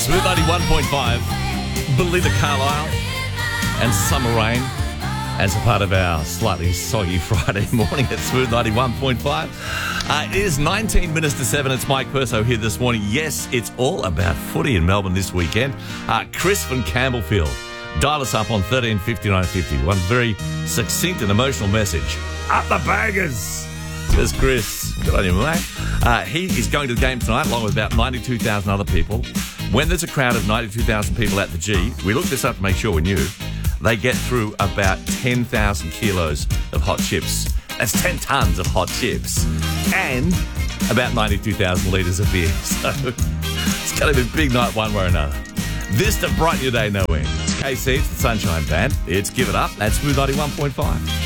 Smooth 91.5, Belinda Carlisle and Summer Rain as a part of our slightly soggy Friday morning at Smooth 91.5. It is 19 minutes to 7. It's Mike Perso here this morning. Yes, it's all about footy in Melbourne this weekend. Chris from Campbellfield, dial us up on 13 59 50. One very succinct and emotional message. Up the Baggers! There's Chris. Good on you, mate. He is going to the game tonight along with about 92,000 other people. When there's a crowd of 92,000 people at the G, we looked this up to make sure we knew, they get through about 10,000 kilos of hot chips. That's 10 tonnes of hot chips. And about 92,000 litres of beer. So it's going to be a big night one way or another. This to brighten your day no end. It's KC, it's the Sunshine Band. It's Give It Up. That's Smooth 91.5.